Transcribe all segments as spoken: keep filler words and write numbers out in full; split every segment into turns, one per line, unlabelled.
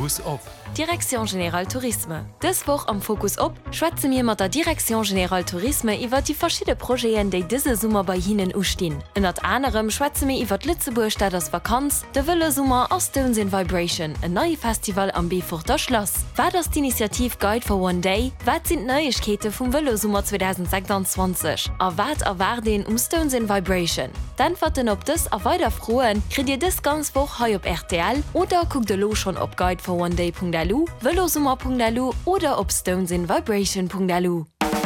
Fokus op.
Direktion General Tourisme. Dis Woch am Fokus op schwätze mir mat der Direktion General Tourisme iwwer die verschiedene Projekte, die diese Summer bei Ihnen ustehen. In dat anderem schwätze mir iwwer Lützeburg Städters Vakanz, de Wille Summer aus Stones in Vibration, ein neues Festival am Befurter Schloss. War das die Initiative Guide for One Day? Was sind Neuigkeiten vom Wille Summer zwanzig sechsundzwanzig? A wat erwarten um Stones in Vibration? Dann warten ob das a weiter frohen, kriegt ihr das ganz Woch heu op R T L oder guckt ihr lo schon op guide for one day punkt l u, willosummer punkt l u oder op stonesinvibration punkt l u.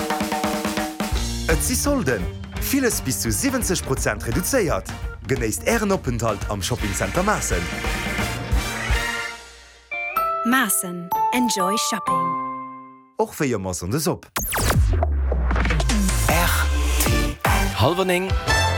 Et sie solden. Vieles bis zu siebzig Prozent reduziert. Genießt Ehrenaufenthalt am Shoppingcenter Maaßen.
Maaßen. Enjoy shopping.
Auch für ihr Massen das op.
R T L. Halverning.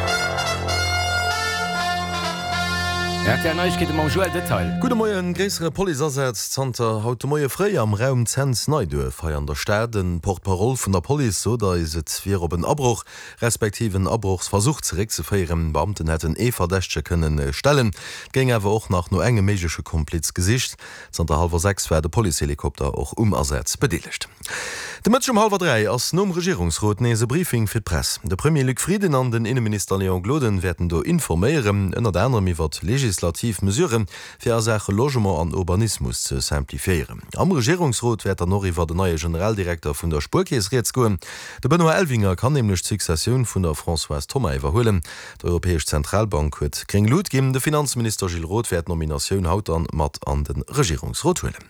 Gute Moien gräsere Polizeisatzzanter haut Moie frei am Raum Zenz Neidue feiern der Stadt den Portparol vun der Poli oder is et wir op een Abbruch respektiven Abbruchsversuch zeré ze feieren Beamten hätten e verdächtche können stellen ging awer auch nach no enge mesche Kompliz gesicht Zter halber sechs wär de Polihelikopter auch umersetzt bedeligt. De Mëtsch um halber drei ass nom Regierungsrot nese Briefing fir Press. De Premier Luc Frieden an den Innenminister Leon Gloden werden do informéieren ënner derner iwwer legislativ mesuren fir Sache Logement an Urbanismus ze simplifiieren. Am Regierungsrot werd er noch iwwer der neue Generaldirektor vun der Spurkeesreets goen. De Benoit Elvinger kann nämlich Succession vun der Françoise Thomas iwwerholen. Der Europäisch Zentralbank huet kring Lot geben de Finanzminister Gilles Roth werd Nominationun haut an mat an den Regierungsrot hullen.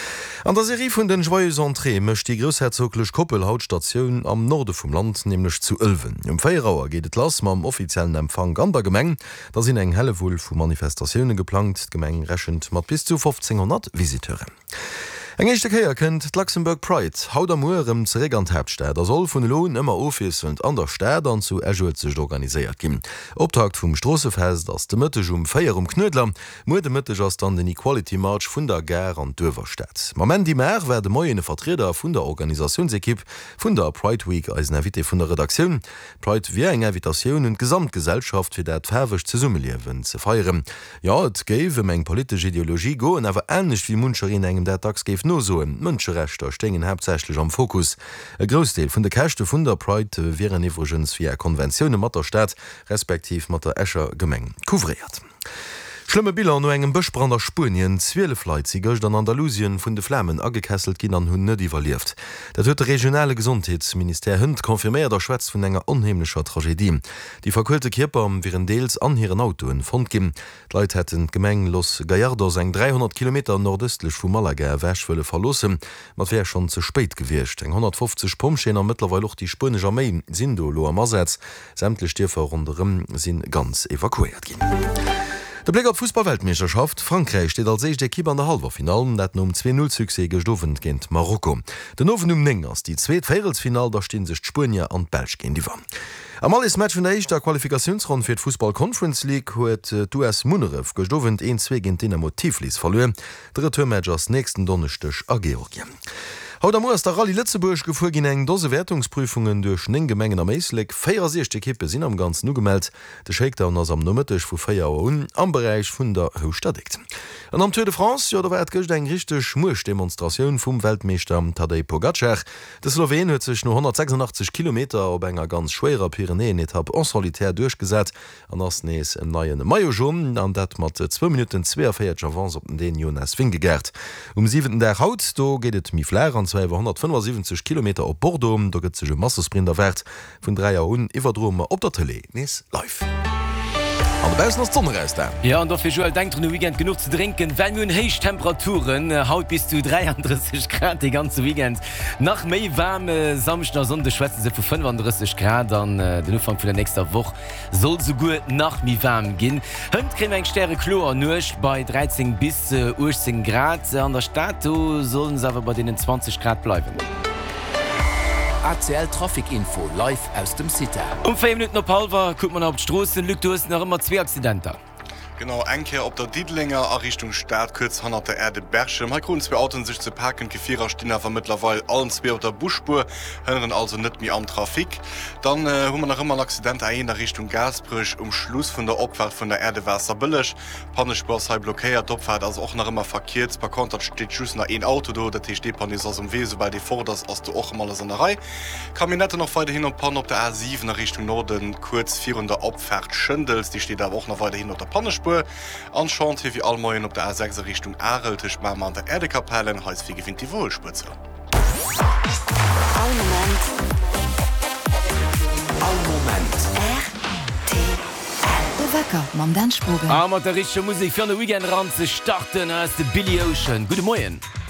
An der Serie vun den Joyeuse Entrée mecht die grösherzoglech Koppelhautstationun am Norde vum Land nämlich zu Ölwen. Um Feierauer geht et lass ma am offiziellen Empfang an der Gemeng, da sind eng helle Wuul vu Manifestationune geplant, Gemeng rächend mat bis zu fünfzehnhundert Visiteure. Eng echte Keier kennt Luxemburg Pride, haut am Moerem ze Regantherstäd, der soll vun Lohn immer Office und an der Städern zu erjuelzech organisiert gin. Optakt vum Strossefest ass de Mëtteg um Féier um Knödler, mo de Mëtteg ass dann den Equality March vun der Gär an Döverstädt. Moment die Mer werde moiene Vertreter vun der Organisationsekipp vun der Pride Week als Invité vun der Redaktion. Pride wie eng Invitationun und Gesamtgesellschaft fir dat ferwech ze summeliewen ze feieren. Ja, et géif eng politische Ideologie goen awer ähnlich wie Munscherin engem der Tags géif no so en Mënscherechter stegen herzälech am Fokus. E Grosdeel vun de Kächte vun der Pride wären iwgens wie Konventionioune mat der Stadt respektiv mat der Äscher Gemeng kouvriert. Schlimme Bilder no engem Bëchbrander Spurien Zwielefleiziger an Andalusien vun de Flammen agekesselt ginn an hunn net evaluiert. Dat huet de regionale Gesundheitsminister Hünd konfirméiert der Schwätz vun enger onheimlicher Tragedie. Die verkulte Kierper wären deels an hireieren Autoen fond gin. D'Leit hätten Gemeng Los Gallardo seg dreihundert Kilometer nordöstlech vu Malaga wäschwëlle verlossen, mat wär schon ze spéit gewircht. Eg hundertfünfzig Pomschenner mittlerweile auch die Spurneger Armee sind do lo am Ersatz. Sämtle Stierfer runm sinn ganz evakuiert gin. Der Blick auf Fußballweltmeisterschaft Frankreich steht als sechste Kipp an der Halberfinalen, dat um zwei null Succès gestoffen gegen Marokko. Den ofen um Nengers, die zweet Feierelsfinal, da stehen sich Spanier an Belg gegen die Wand. Am alles Match von der der Qualifikationsrunde für die Fußball Conference League huet äh, U S Munerev gestoffen ein zwei gegen Dynamo Tiflis verloren. Dritte Matchers nächsten Donnerstag a Georgien. Haut am der Rallye Lützeburg gefu gin eng dose Wertungsprüfungen durch eng Gemengen am Meisleg feier sechte Kippe sinn am ganz nu gemeldt, de Shakedown ass am Nummertech vu Feier un am Bereich vun der Hochstadigt. An am Tour de France ja der wart gocht eng richteg Schmuchdemonstraioun vum Weltmeester Tadej Pogacar. De Slowen huet sech no hundertsechsundachtzig Kilometer op enger ganz schwerer Pyrenäen Etapp en solitär durchgesät an ass nees en neien Majojom an dat mat zwei Minuten zweierfäiertg Avance op den Jonas Wingegert. Um siebten der Haut do gehtt mi Flair an hundertfünfundsiebzig Kilometer op Bordeaux, da gëtt sech Massesprinter wert vun dreier hun iwwerdromer op der Tele nees live.
Ja, und dafür Joel denkt du Weekend genug zu trinken, wenn wir heiß Temperaturen haut bis zu dreiunddreißig Grad die ganze Weekend nach méi warme Samstag Sonde Schweze se vu fünfunddreißig Grad an äh, den Anfang für der nächste Woche soll so gut nach mi warm gehen. Hund kriegen eng Sterre Chlor nuch bei dreizehn bis äh, achtzehn Grad an der Stadt sollen sie aber bei denen zwanzig Grad bleiben.
A C L Trafikinfo live aus dem City.
Um vier Minuten op Palver guckt man auf die Straße, Lügt du hast noch immer zwei Accidenter.
Genau, enke op der Diedlinger a Richtung Staat kurz han der Erde Bergschirm. Ha Grund zwei Autos sich zu packen, Gefierer stehen aber mittlerweile allen zwei auf der Buschspur, hören also nicht mehr am Trafik. Dann äh, haben wir noch immer ein Accident in der Richtung Gasbrüch, um Schluss von der Abfahrt von der Erde Wasser billig. Pannespur sei blockiert, Abfahrt also auch noch immer verkehrt. Bei Konter steht just noch ein Auto da, der T D Pan ist aus dem Weg, sobald die vor das hast du auch immer alles in der Reihe. Kabinette noch weiterhin und Pan auf der A sieben in Richtung Norden, kurz vierhundert Abfahrt Schindels, die steht aber auch noch weiterhin auf der Pannespur. Anschauend hier wie allmoien op der A sechs Richtung Areltisch bei an der Erdekapellen heißt wie gewinnt die Wohlspitze.
All moment. All moment.
R T L. De Wecker, man den Spruge.
Aber der richtige Musik für den Weekend ran zu starten als der Billy Ocean. Guten Morgen.